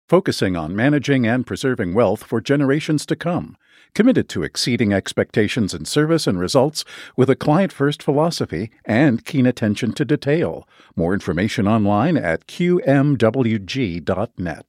focusing on managing and preserving wealth for generations to come, committed to exceeding expectations in service and results with a client-first philosophy and keen attention to detail. More information online at qmwg.net.